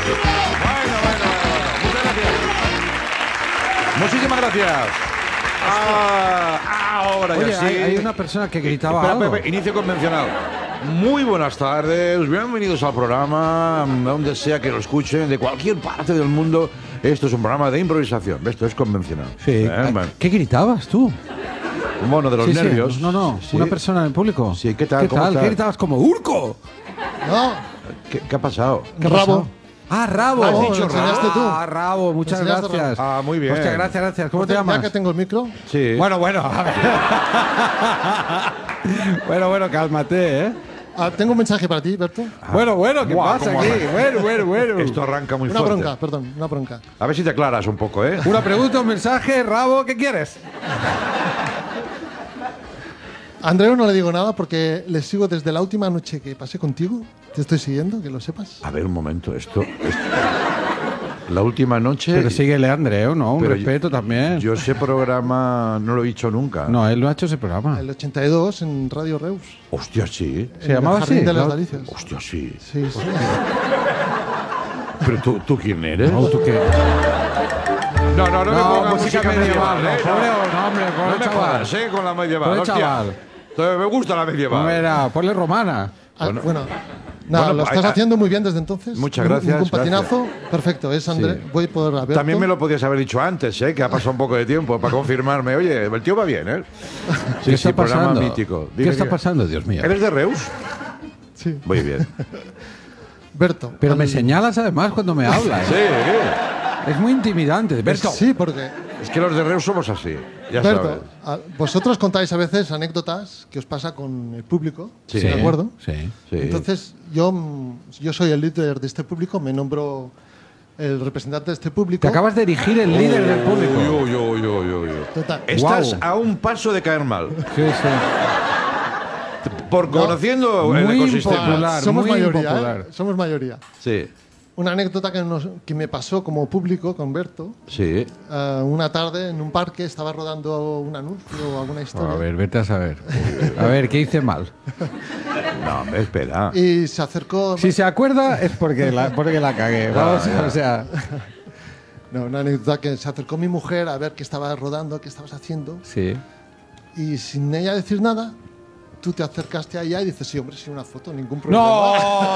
Muchas gracias. Muchísimas gracias. Ahora Oye, ya sí. hay una persona que gritaba Espera, algo. Pepe, inicio convencional. Muy buenas tardes, bienvenidos al programa, donde sea que lo escuchen, de cualquier parte del mundo. Esto es un programa de improvisación, esto es convencional. Sí. Bueno. ¿Qué gritabas tú? Un mono de los Sí, nervios. No. Sí. Una persona en el público. Sí, ¿qué tal? ¿Qué ¿Cómo tal? estás? ¿Qué gritabas como Urco? No, ¿Qué ha pasado? ¿Qué ha Rabo. pasado? Ah, Rabo. Rabo, ¿Has dicho lo enseñaste tú. Ah, Rabo, muchas Lo enseñaste, gracias. Rabo. Ah, muy bien. Hostia, gracias. ¿Cómo te Ya llamas? que tengo el micro, Sí. Bueno, a ver. bueno, cálmate, ¿eh? tengo un mensaje para ti, Berto. Bueno, ¿qué Guau, pasa cómo aquí? arranca. Bueno. Esto arranca muy Una fuerte. bronca, perdón, una bronca. A ver si te aclaras un poco, ¿eh? Una pregunta, un mensaje, Rabo, ¿qué quieres? A Andreu no le digo nada porque le sigo desde la última noche que pasé contigo. Te estoy siguiendo, que lo sepas. A ver, un momento, esto... La última noche... Pero síguele, Andreu, ¿no? Un Pero respeto también. Yo ese programa no lo he dicho nunca. No, él no ha hecho ese programa. El 82 en Radio Reus. Hostia, sí. ¿Se llamaba el Jardín así? de las ¿No? Delicias. Hostia, sí. Sí. Pero tú ¿quién eres? No, ¿tú qué? No me pongas música medieval, no, ¿eh? pobre hombre, No pobre me chaval. jodas, con la medieval. Pobre hostia. chaval. Entonces, me gusta la medieval. Mira, ponle romana. Bueno, nada, Bueno, lo estás haciendo muy bien desde entonces. Muchas gracias, Un patinazo. Perfecto, es Andreu. Sí. Voy por Alberto. También me lo podías haber dicho antes, que ha pasado un poco de tiempo para confirmarme. Oye, el tío va bien, ¿eh? ¿Qué está programa pasando? mítico. ¿Qué está pasando, Dios mío? ¿Eres de Reus? Sí. Muy bien. Berto. Pero me señalas además cuando me hablas. Sí, Es muy intimidante. Berto. Sí, porque es que los de Reus somos así. Ya Berto, sabes. vosotros contáis a veces anécdotas que os pasa con el público, Sí. ¿de acuerdo? Sí. Sí. Entonces, yo soy el líder de este público, me nombro el representante de este público. Te acabas de erigir el líder del público. Uy. Total. Estás Guau. a un paso de caer mal. Sí. Por conociendo el Muy ecosistema. impopular. Somos muy mayoría, impopular. Somos mayoría. Sí, Una anécdota que me pasó como público con Berto. sí. Una tarde en un parque estaba rodando un anuncio o alguna historia. A ver, vete a saber. A ver, ¿qué hice mal? No, hombre, espera. Y se acercó. Si se acuerda es porque la cagué. Vamos, ya. o sea, No, una anécdota que se acercó mi mujer a ver qué estabas rodando, qué estabas haciendo. sí. Y sin ella decir nada, tú te acercaste a ella y dices, sí, hombre, sin una foto, ningún problema.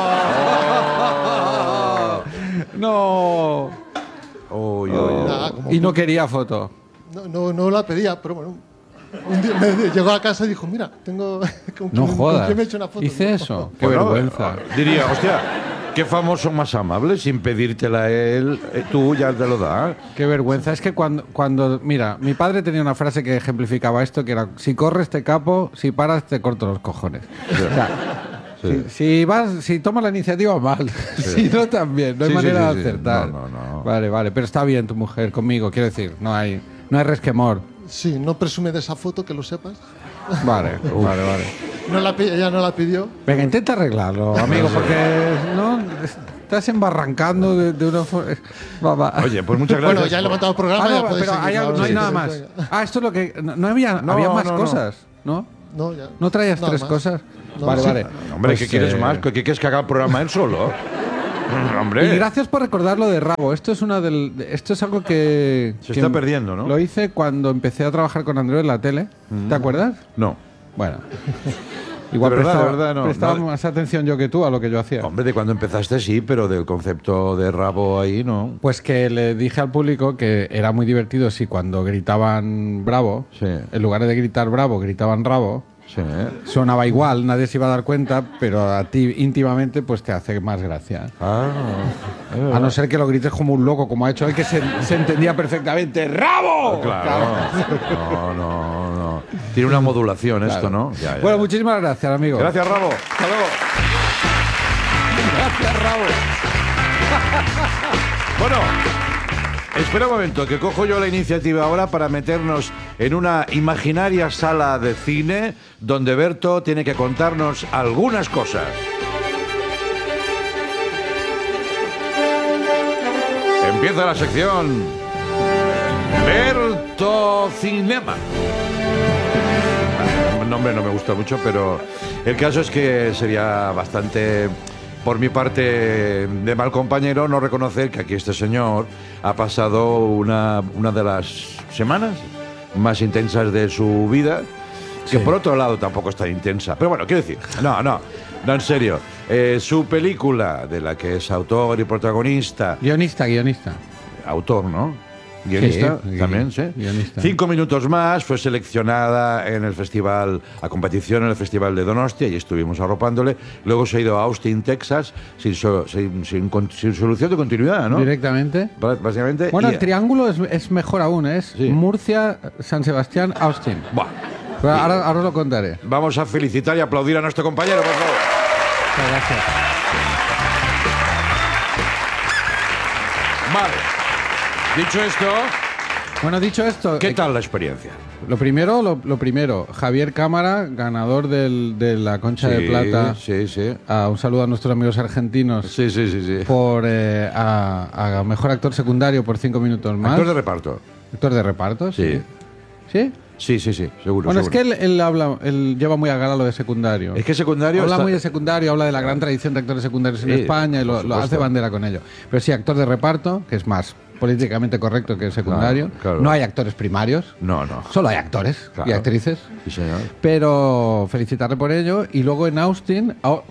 ¡No! Uy. Nada, como Y no quería foto. no la pedía, pero bueno. Un día me llegó a casa y dijo, mira, tengo... ¿con No quién- jodas. ¿Con quién me he hecho una foto? Hice No. eso. Qué Bueno, vergüenza. Diría, hostia, qué famoso más amable, sin pedírtela a él, tú ya te lo das. Qué vergüenza. Es que cuando. Mira, mi padre tenía una frase que ejemplificaba esto: que era, si corres te capo, si paras te corto los cojones. O sea, Sí. si tomas la iniciativa, mal. Si no, también. No hay Sí, manera sí, de sí. acertar. No. Vale. Pero está bien tu mujer conmigo, quiero decir. No hay resquemor. Sí, no presume de esa foto, que lo sepas. Vale. Ella no la pidió. Venga, intenta arreglarlo, amigo, porque no estás embarrancando de una forma. Va. Oye, pues muchas gracias. Bueno, ya he levantado el programa. Ah, ya no, podéis pero seguir, hay algo- no hay sí, nada sí, más. venga. Ah, esto es lo que. No había más no. cosas, ¿no? No, ya. ¿No traías Nada tres más. cosas? No, vale. sí. Hombre, Pues, ¿qué quieres más? ¿Qué quieres que haga el programa él solo? Hombre. Y gracias por recordar lo de Rabo. Esto es algo que. Se que está perdiendo, ¿no? Lo hice cuando empecé a trabajar con Andreu en la tele. ¿Te acuerdas? No. Bueno. Igual De verdad, prestaba, de verdad, no. prestaba No. más atención yo que tú a lo que yo hacía. Hombre, de cuando empezaste sí, pero del concepto de rabo ahí no. Pues que le dije al público que era muy divertido si cuando gritaban bravo, Sí. en lugar de gritar bravo, gritaban rabo, Sí. sonaba igual, nadie se iba a dar cuenta, pero a ti íntimamente pues te hace más gracia. Ah. A no ser que lo grites como un loco, como ha hecho él, que se entendía perfectamente. ¡Rabo! Claro. No. Tiene una modulación esto, ¿no? Ya. Bueno, muchísimas gracias, amigo. Gracias, Rabo. Hasta luego. Gracias, Rabo. Bueno, espera un momento, que cojo yo la iniciativa ahora para meternos en una imaginaria sala de cine donde Berto tiene que contarnos algunas cosas. Empieza la sección Berto Cinema. El nombre no me gusta mucho, pero el caso es que sería bastante por mi parte de mal compañero no reconocer que aquí este señor ha pasado una de las semanas más intensas de su vida, que Sí. por otro lado tampoco es tan intensa. Pero bueno, quiero decir, no, en serio. Su película, de la que es autor y protagonista, Guionista. autor, ¿no? Guionista, Sí, también, sí. guionista. 5 minutos más, fue seleccionada en el festival, a competición en el Festival de Donostia, y estuvimos arropándole. Luego se ha ido a Austin, Texas, sin solución de continuidad, ¿no? Directamente. Básicamente. Bueno, y- el triángulo es mejor aún, es Sí. Murcia, San Sebastián, Austin. Buah. Pero ahora os lo contaré. Vamos a felicitar y aplaudir a nuestro compañero, por favor. Muchas gracias. Vale. Dicho esto, Bueno, dicho esto, ¿qué tal la experiencia? lo primero, Javier Cámara, ganador de la Concha de Plata. Sí. Un saludo a nuestros amigos argentinos Sí. por a mejor actor secundario por 5 minutos más. Actor de reparto. Actor de reparto, sí. ¿Sí? Sí, seguro. Bueno, es que seguro. él lleva muy a gala lo de secundario. Es que secundario Habla está- muy de secundario, habla de la gran tradición de actores secundarios en Sí, España y por lo supuesto. hace bandera con ello. Pero sí, actor de reparto, que es más políticamente correcto que secundario. Claro. No hay actores primarios, No. solo hay actores Claro. y actrices. Sí, señor. Pero felicitarle por ello. Y luego en Austin,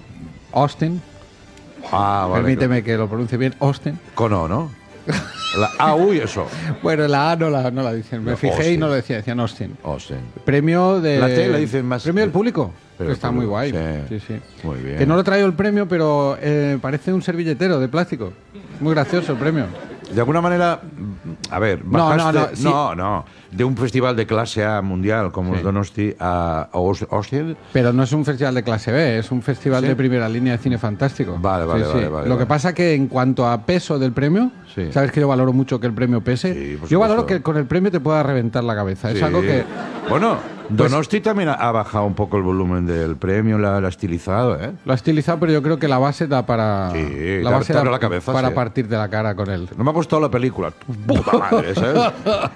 Ah, vale. permíteme que lo pronuncie bien, Austin. Con O, ¿no? La A, U y eso. Bueno, la A no la dicen. Me No, fijé Austin. y no lo decían Austin. Austin. Premio de. La T la dicen más- Premio del público. Pero Que está el muy público, guay. sí. Muy bien. Que no lo traigo el premio, pero parece un servilletero de plástico. Muy gracioso el premio. De alguna manera, a ver, No, bajaste... no, sí. no. De un festival de clase A mundial como Sí. el Donosti a Austin. Pero no es un festival de clase B, es un festival ¿Sí? de primera línea de cine fantástico. Vale, vale. Lo que pasa que en cuanto a peso del premio, Sí. sabes que yo valoro mucho que el premio pese. Sí, por Yo valoro supuesto. que con el premio te pueda reventar la cabeza. Es Sí. algo que. Bueno, Donosti también ha bajado un poco el volumen del premio, la ha estilizado, ¿eh? Lo ha estilizado, pero yo creo que la base da para. Sí, la base te abre da la cabeza, para sí. partir de la cara con él. No me ha gustado la película. ¡Puta madre! ¿Sabes?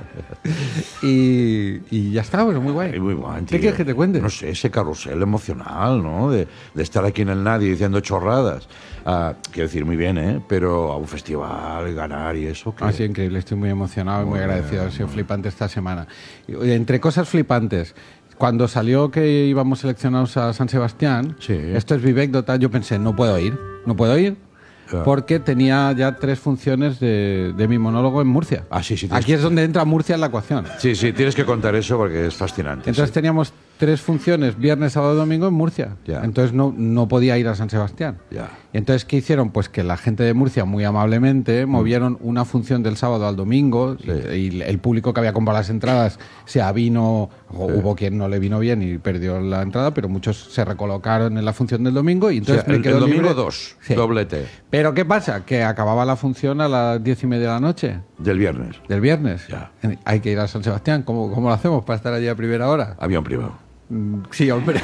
Y ya está, pues muy guay. Y muy guay, ¿Qué tío. quieres que te cuente? No sé, ese carrusel emocional, ¿no? De estar aquí en el nadie diciendo chorradas. Quiero decir, muy bien, ¿eh? Pero a un festival, ganar y eso. Que... Ah, sí, increíble. Estoy muy emocionado y muy Bueno, agradecido. Ha sido flipante esta semana. Y, entre cosas flipantes, cuando salió que íbamos seleccionados a San Sebastián, Sí. esto es vivécdota, yo pensé, no puedo ir, Ya. porque tenía ya 3 funciones de mi monólogo en Murcia. Ah, sí, tienes Aquí es donde entra Murcia en la ecuación. Sí, tienes que contar eso porque es fascinante. Entonces sí. teníamos 3 funciones, viernes, sábado y domingo en Murcia. Ya. Entonces no podía ir a San Sebastián. Ya. Y entonces, ¿qué hicieron? Pues que la gente de Murcia, muy amablemente, movieron una función del sábado al domingo y el público que había comprado las entradas se avino, hubo quien no le vino bien y perdió la entrada, pero muchos se recolocaron en la función del domingo y O entonces sea, me quedó el domingo libre. 2, Sí. doblete, Pero ¿qué pasa? Que acababa la función a las 10:30 de la noche del viernes. del viernes. Ya. Hay que ir a San Sebastián. ¿Cómo lo hacemos para estar allí a primera hora? Avión privado. Sí, hombre.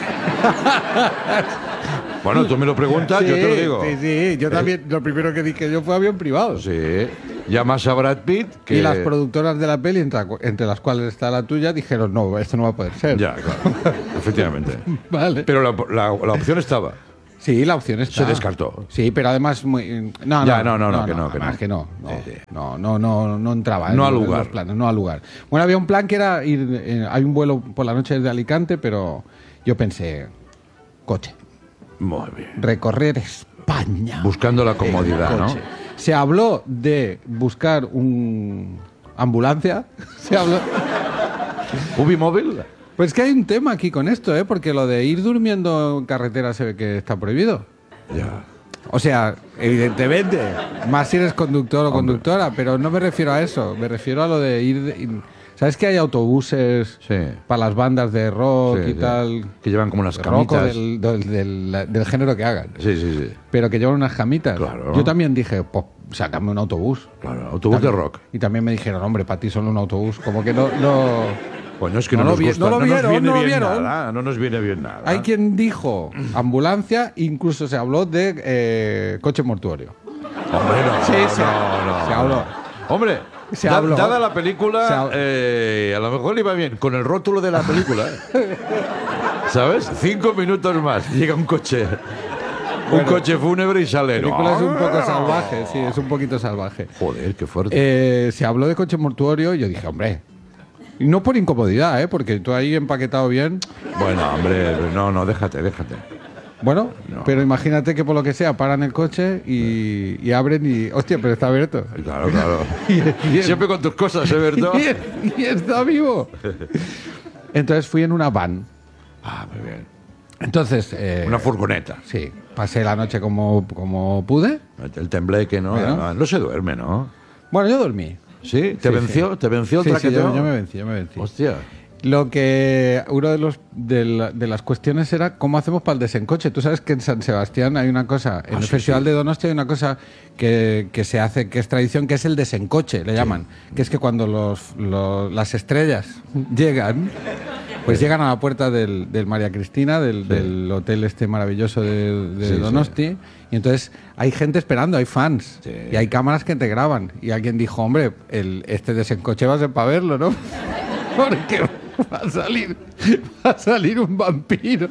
Bueno, tú me lo preguntas, yo te lo digo. Sí. Yo también, lo primero que dije yo fue avión privado. Sí. Llamas a Brad Pitt, que... Y las productoras de la peli, entre las cuales está la tuya, dijeron, no, esto no va a poder ser. Ya, claro. Efectivamente. Vale. Pero la opción estaba. Sí, la opción está. Se descartó. Sí, pero además muy... No, Ya, no, que no. además que no. Sí. No entraba. No en al los lugar. planes, no al lugar. Bueno, había un plan que era ir... hay un vuelo por la noche desde Alicante, pero yo pensé, coche. Muy bien. Recorrer España. Buscando la comodidad, en ¿no? coche. Se habló de buscar un ambulancia. Se habló... ¿Ubimóvil? Pues que hay un tema aquí con esto, porque lo de ir durmiendo en carretera se ve que está prohibido. Ya. O sea, evidentemente, más si eres conductor o conductora, pero no me refiero a eso, me refiero a lo de ir... ¿Sabes que hay autobuses Sí. para las bandas de rock Sí, y sí. tal? Que llevan como unas De rock o camitas. del género que hagan. Sí. Pero que llevan unas camitas. Claro. Yo también dije, pues sácame un autobús. Claro, autobús de rock. Y también me dijeron, hombre, para ti solo un autobús. Como que no... Coño, es que No no, lo nos vi- gusta, no lo nos vieron, viene no lo bien vieron. nada, no nos viene bien nada. Hay quien dijo ambulancia, incluso se habló de coche mortuorio. Hombre, no, Sí, no, se- no, se habló. Hombre, Se habló. dada la película, Se habló. a lo mejor le iba bien con el rótulo de la película. ¿Sabes? 5 minutos más, llega un coche. Un coche fúnebre y sale. La película es un poco salvaje, sí, es un poquito salvaje. Joder, qué fuerte. Se habló de coche mortuorio y yo dije, hombre, y no por incomodidad, porque tú ahí empaquetado bien. Bueno, hombre, no, déjate. Bueno, No. pero imagínate que por lo que sea paran el coche y abren y... Hostia, pero está abierto. Claro. Y- Siempre con tus cosas, ¿eh, Berto? y está vivo. Entonces fui en una van. Ah, muy bien. Entonces... Una furgoneta. Sí, pasé la noche como pude. El tembleque, ¿no? Bueno. No se duerme, ¿no? Bueno, yo dormí. ¿Sí? ¿Te Sí, venció? sí. ¿Te venció el Sí, traqueteo? yo me vencí. Hostia. Lo que uno de las cuestiones era cómo hacemos para el desencoche. Tú sabes que en San Sebastián hay una cosa, en el sí, Festival sí. de Donostia hay una cosa que se hace, que es tradición, que es el desencoche, le llaman. Que es que cuando las estrellas llegan, pues llegan a la puerta del María Cristina, del hotel este maravilloso de Sí, Donosti, y entonces hay gente esperando, hay fans, Sí. y hay cámaras que te graban. Y alguien dijo, hombre, este desencoche va a ser para verlo, ¿no? Porque va a salir un vampiro.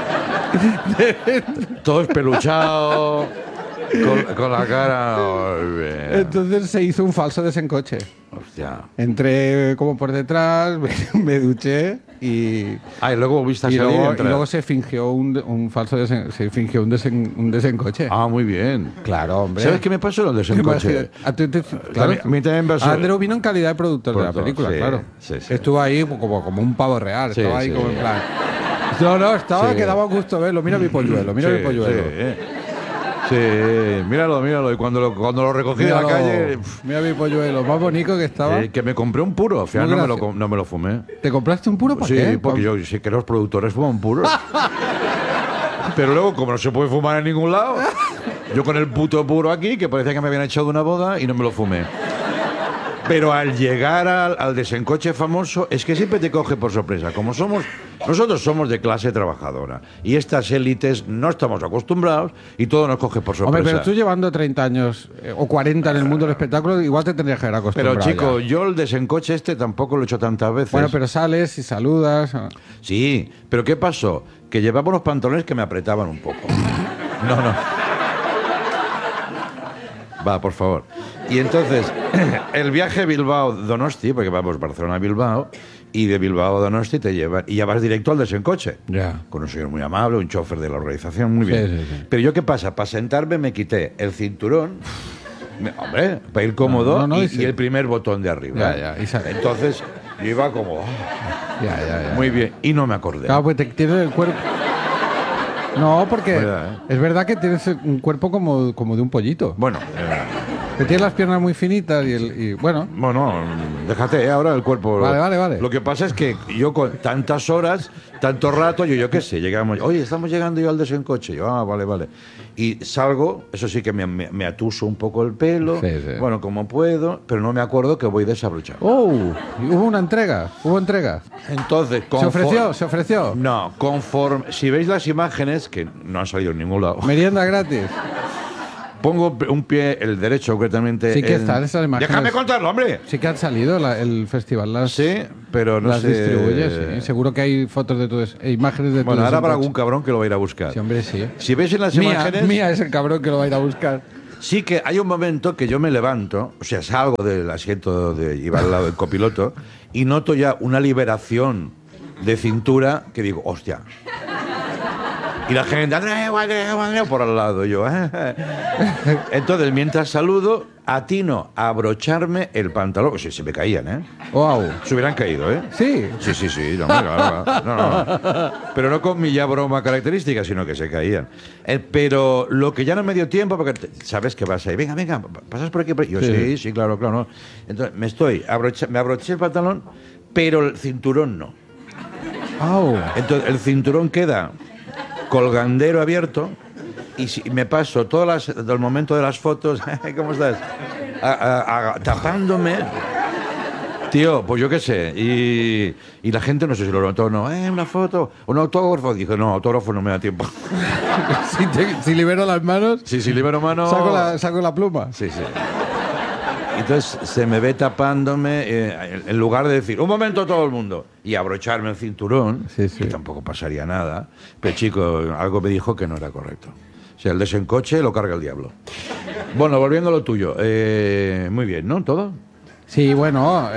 Todo espeluchado, con la cara... Muy bien. Entonces se hizo un falso desencoche. Hostia. Entré como por detrás, me duché y Luego volviste a salir y entrar. luego se fingió un falso se fingió un desencoche. Ah, muy bien. Claro, hombre. ¿Sabes qué me pasó en el desencoche? Claro, A mí también me pasó. Andreu vino en calidad de productor de la Productor, película, sí, claro. sí. Estuvo ahí como un pavo real. Sí, Estaba ahí sí. como en plan... No, estaba Sí. que daba gusto verlo. Mira mi polluelo, mira mi polluelo. Sí, míralo. Y cuando lo recogí de la Míralo, calle, mira mi polluelo, más bonito que estaba. que me compré un puro. Al final Muy no me, gracias. no me lo fumé. ¿Te compraste un puro para Sí, qué? porque yo sé que los productores fuman puros. Pero luego, como no se puede fumar en ningún lado, yo con el puto puro aquí, que parecía que me habían echado de una boda, y no me lo fumé. Pero al llegar al desencoche famoso, es que siempre te coge por sorpresa. Nosotros somos de clase trabajadora. Y estas élites no estamos acostumbrados y todo nos coge por sorpresa. Hombre, pero tú llevando 30 años o 40 en el mundo del espectáculo, igual te tendrías que haber acostumbrado. Pero chico, ya. yo el desencoche tampoco lo he hecho tantas veces. Bueno, pero sales y saludas. Sí, pero ¿qué pasó? Que llevaba unos pantalones que me apretaban un poco. No. Va, por favor. Y entonces, el viaje Bilbao-Donosti, porque vamos Barcelona-Bilbao, y de Bilbao a Donosti te llevan, y ya vas directo al desencoche. Ya. Con un señor muy amable, un chofer de la organización, muy bien. Sí. Pero yo, ¿qué pasa? Para sentarme me quité el cinturón, hombre, para ir cómodo, No, y sí. el primer botón de arriba. Ya. Entonces, yo iba como... Ya. Muy bien, y no me acordé. Claro, pues te tienes el cuerpo. No, porque Verdad, es verdad que tienes un cuerpo como de un pollito. Bueno, Que tienes las piernas muy finitas y bueno. bueno, déjate ahora el cuerpo. Vale. Lo que pasa es que yo con tantas horas, tanto rato, yo qué sé, llegamos, oye, estamos llegando yo al desencoche. Yo, vale. Y salgo, eso sí que me atuso un poco el pelo, Sí. bueno, como puedo, pero no me acuerdo que voy desabrochado. Hubo entrega. Entonces, Se ofreció. No, conforme, si veis las imágenes, que no han salido en ningún lado, Merienda gratis. pongo un pie, el derecho concretamente. Sí que están esas imágenes. Déjame contarlo, hombre. Sí que han salido el festival. Sí, pero no las sé. distribuye, sí. Seguro que hay fotos de tu imágenes de tu Bueno, ahora habrá desencoche. algún cabrón que lo va a ir a buscar. Sí, hombre, sí. Si veis en las imágenes, Mía es el cabrón que lo va a ir a buscar. sí que hay un momento que yo me levanto, o sea, salgo del asiento de iba al lado del copiloto y noto ya una liberación de cintura que digo, hostia. Y la gente, Andreu, por al lado, y yo. Entonces, mientras saludo, atino a abrocharme el pantalón, que se me caían, ¿eh? Wow. Se hubieran caído, ¿eh? Sí. Sí, no, no. Pero no con mi ya broma característica, sino que se caían. Pero lo que ya no me dio tiempo, porque sabes que vas ahí, venga, pasas por aquí. Yo, sí, claro, no. Entonces, me abroché el pantalón, pero el cinturón no. Wow. Entonces, el cinturón queda colgandero abierto y si me paso del momento de las fotos, ¿cómo estás? Tapándome. Tío, pues yo qué sé. Y la gente no sé si lo notó o no. Una foto, un autógrafo. Dije, no, autógrafo no me da tiempo. Si libero las manos, Sí, libero mano. saco la pluma. Sí. Entonces se me ve tapándome, en lugar de decir, un momento todo el mundo, y abrocharme el cinturón, Sí. que tampoco pasaría nada. Pero chico, algo me dijo que no era correcto. O sea, el desencoche lo carga el diablo. Bueno, volviendo a lo tuyo. Muy bien, ¿no? ¿Todo? Sí, bueno,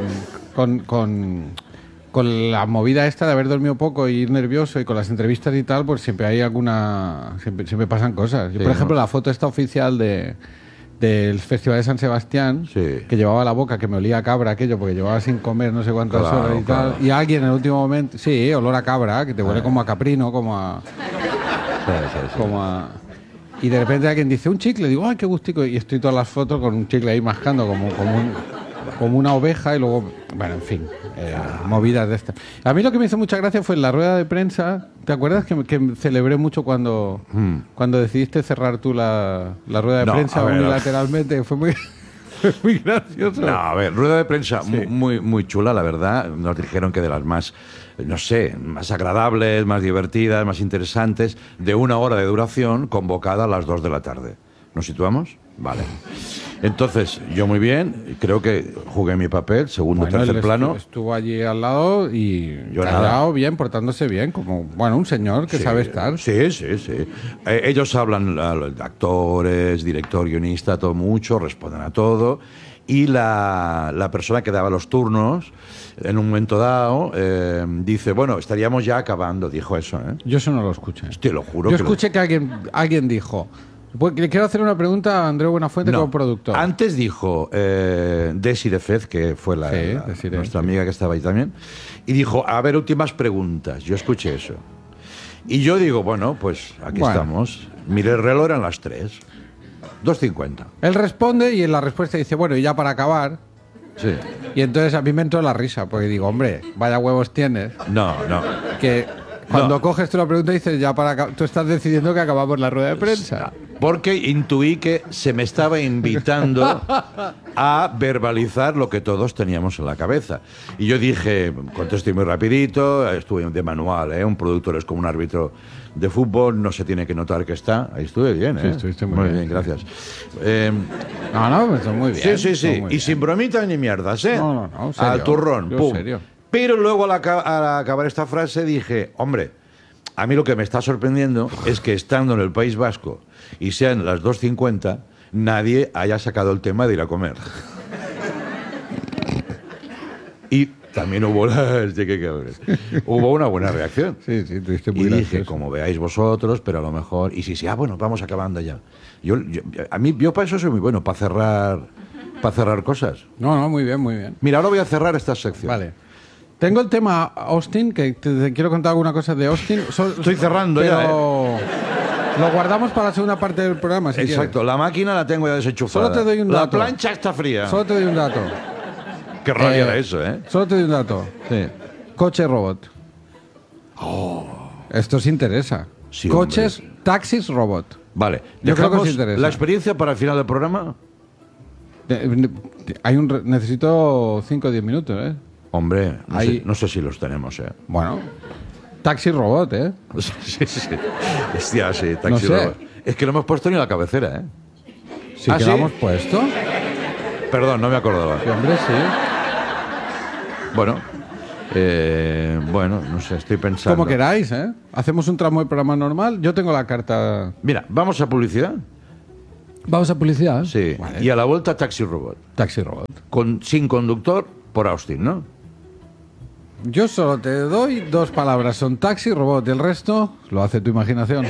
con la movida esta de haber dormido poco y ir nervioso y con las entrevistas y tal, pues siempre hay siempre pasan cosas. Yo, Sí, por ejemplo, ¿no? la foto esta oficial del Festival de San Sebastián, Sí. que llevaba la boca, que me olía a cabra aquello, porque llevaba sin comer no sé cuántas Claro, horas y tal, claro. y alguien en el último momento, sí, olor a cabra, que te huele como a caprino, y de repente alguien dice un chicle, digo, ay, qué gustico, y estoy todas las fotos con un chicle ahí mascando como una oveja y luego, bueno, en fin, movidas de estas. A mí lo que me hizo mucha gracia fue en la rueda de prensa. ¿Te acuerdas que celebré mucho cuando decidiste cerrar tú la rueda de No, prensa a ver, unilateralmente? Fue muy, fue muy gracioso. No, a ver, rueda de prensa Sí. muy, muy chula, la verdad. Nos dijeron que de las más, no sé, más agradables, más divertidas, más interesantes, de 1 hora de duración, convocada a las 2 de la tarde. ¿Nos situamos? Vale. Entonces, yo muy bien, creo que jugué mi papel, segundo, Bueno, tercer él plano. estuvo allí al lado y Yo callado, nada. bien, portándose bien, como, bueno, un señor que Sí, sabe estar. Sí, sí, sí. Ellos hablan, actores, director, guionista, todo mucho, responden a todo. Y la persona que daba los turnos, en un momento dado, dice, bueno, estaríamos ya acabando, dijo eso, ¿eh? Yo eso no lo escuché. Te lo juro. Yo que escuché que alguien dijo, pues, le quiero hacer una pregunta a Andreu Buenafuente No, como productor. Antes dijo Desiree Fez, que fue Sí, Desiree, nuestra sí. amiga que estaba ahí también, y dijo, a ver, últimas preguntas. Yo escuché eso. Y yo digo, bueno, pues aquí Bueno. estamos. Miré el reloj, eran las 3. 2:50. Él responde y en la respuesta dice, bueno, y ya para acabar. Sí. Y entonces a mí me entró la risa, porque digo, hombre, vaya huevos tienes, No, no. que cuando No. coges tú la pregunta dices, ya para tú estás decidiendo que acabamos la rueda de prensa. Porque intuí que se me estaba invitando a verbalizar lo que todos teníamos en la cabeza. Y yo dije, contesté muy rapidito, estuve de manual, ¿eh? Un productor es como un árbitro de fútbol, no se tiene que notar que está. Ahí estuve bien, ¿eh? Sí, estuviste muy bien. gracias. No, pues muy bien. Sí, sí, sí. muy Y bien. sin bromitas ni mierdas, ¿eh? No, serio. Al turrón, Yo pum. serio. Pero luego al acabar esta frase dije, hombre, a mí lo que me está sorprendiendo es que estando en el País Vasco y sean las 2:50, nadie haya sacado el tema de ir a comer. Y también hubo hubo una buena reacción. Sí, tuviste Y muy dije, gracioso. como veáis vosotros, pero a lo mejor... Y sí, bueno, vamos acabando ya. Yo para eso soy muy bueno, para cerrar cosas. No, muy bien, muy bien. Mira, ahora voy a cerrar esta sección. Vale. Tengo el tema Austin, que te quiero contar alguna cosa de Austin. Estoy cerrando ya, pero lo guardamos para la segunda parte del programa, si Exacto, la máquina la tengo ya desenchufada. Solo te doy un La dato. plancha está fría. quieres. Solo te doy un dato. Qué rabia era eso, ¿eh? Solo te doy un dato. Sí. Coche robot. Esto os interesa. Sí, Coches, taxis robot. Vale. Yo creo que os ¿Dejamos interesa. la experiencia para el final del programa? Necesito 5 o 10 minutos, ¿eh? Hombre, Ahí- no sé si los tenemos, ¿eh? Bueno. Taxi robot, ¿eh? Sí, sí. Hostia, sí, taxi No sé. robot. Es que no hemos puesto ni la cabecera, ¿eh? Sí ¿Ah, que sí? lo hemos puesto. Perdón, no me acordaba. Sí, hombre, sí. Bueno, no sé, estoy pensando. Como queráis, ¿eh? Hacemos un tramo de programa normal. Yo tengo la carta. Mira, vamos a publicidad. Vamos a publicidad. Sí. Vale. Y a la vuelta taxi robot. Taxi robot. Sin conductor por Austin, ¿no? Yo solo te doy 2 palabras. Son taxi robot. Y el resto lo hace tu imaginación.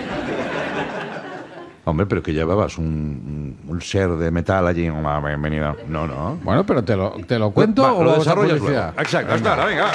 Hombre, pero que llevabas un ser de metal allí. Hola, bienvenida. No, no. Bueno, pero te lo cuento Va, o lo vamos a desarrollas publicidad. luego. Exacto, hasta ahora, venga.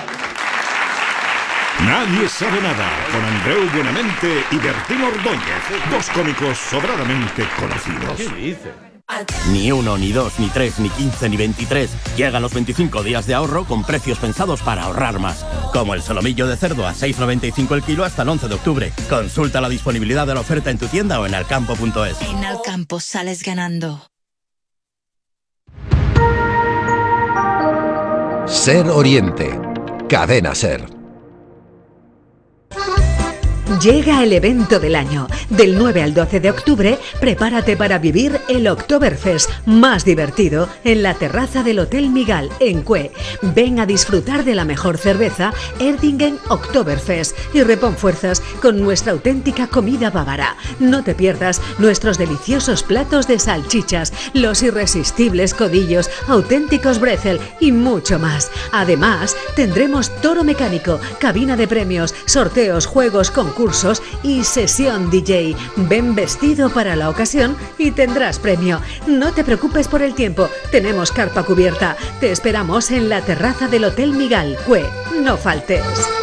Nadie sabe nada, con Andreu Buenamente y Bertín Ordóñez, dos cómicos sobradamente conocidos. ¿Qué dice? Ni 1, ni 2, ni 3, ni 15, ni 23. Llegan los 25 días de ahorro con precios pensados para ahorrar más. Como el solomillo de cerdo a 6,95 el kilo hasta el 11 de octubre. Consulta la disponibilidad de la oferta en tu tienda o en alcampo.es. En Alcampo sales ganando. Ser Oriente. Cadena Ser. Llega el evento del año. Del 9 al 12 de octubre, prepárate para vivir el Oktoberfest más divertido en la terraza del Hotel Migal, en Cue. Ven a disfrutar de la mejor cerveza Erdingen Oktoberfest y repon fuerzas con nuestra auténtica comida bávara. No te pierdas nuestros deliciosos platos de salchichas, los irresistibles codillos, auténticos brezel y mucho más. Además, tendremos toro mecánico, cabina de premios, sorteos, juegos, concursos y sesión DJ. Ven vestido para la ocasión y tendrás premio. No te preocupes por el tiempo, tenemos carpa cubierta. Te esperamos en la terraza del Hotel Migal, Cue. No faltes.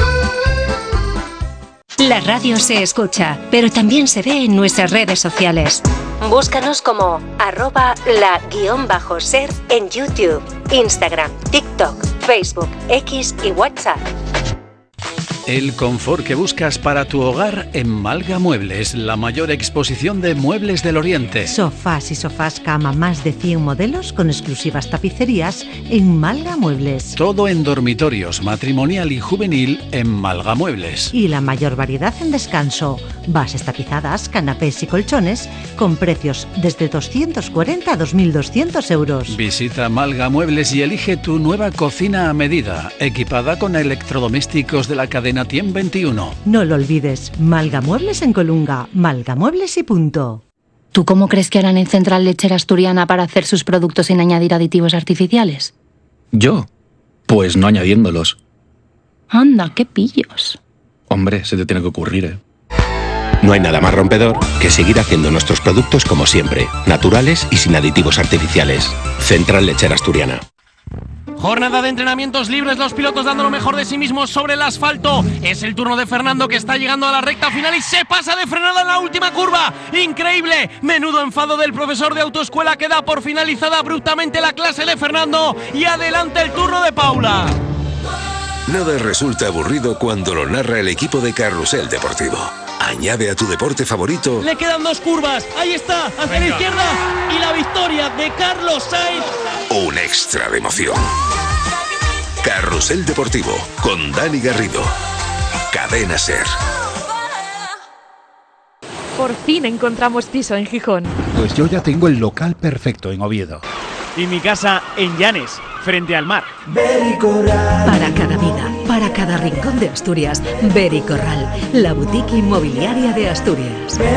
La radio se escucha, pero también se ve en nuestras redes sociales. Búscanos como @la_ser en YouTube, Instagram, TikTok, Facebook, X y WhatsApp. El confort que buscas para tu hogar en Malga Muebles, la mayor exposición de muebles del Oriente. Sofás y sofás cama, más de 100 modelos con exclusivas tapicerías en Malga Muebles. Todo en dormitorios, matrimonial y juvenil en Malga Muebles. Y la mayor variedad en descanso, bases tapizadas, canapés y colchones con precios desde 240 a 2.200 euros. Visita Malga Muebles y elige tu nueva cocina a medida, equipada con electrodomésticos de la cadena Tiem 21. No lo olvides, Malga Muebles en Colunga, Malga Muebles y punto. ¿Tú cómo crees que harán en Central Lechera Asturiana para hacer sus productos sin añadir aditivos artificiales? ¿Yo? Pues no añadiéndolos. Anda, qué pillos. Hombre, se te tiene que ocurrir, ¿eh? No hay nada más rompedor que seguir haciendo nuestros productos como siempre, naturales y sin aditivos artificiales. Central Lechera Asturiana. Jornada de entrenamientos libres, los pilotos dando lo mejor de sí mismos sobre el asfalto. Es el turno de Fernando, que está llegando a la recta final y se pasa de frenada en la última curva. ¡Increíble! Menudo enfado del profesor de autoescuela, que da por finalizada abruptamente la clase de Fernando. Y adelante el turno de Paula. Nada resulta aburrido cuando lo narra el equipo de Carrusel Deportivo. Añade a tu deporte favorito. Le quedan 2 curvas. Ahí está, hacia la izquierda. Y la victoria de Carlos Sainz. Un extra de emoción. Carrusel Deportivo con Dani Garrido. Cadena Ser. Por fin encontramos piso en Gijón. Pues yo ya tengo el local perfecto en Oviedo. Y mi casa en Llanes, frente al mar. Para cada vida, para cada rincón de Asturias, Bericorral, la boutique inmobiliaria de Asturias.